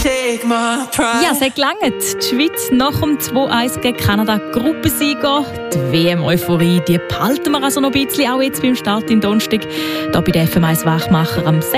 Ja, es hat gelangt. Die Schweiz nach dem 2-1 gegen Kanada Gruppensieger. Die WM-Euphorie, die behalten wir also noch ein bisschen, auch jetzt beim Start im Donnerstag. Hier bei der FM1 Wachmacher am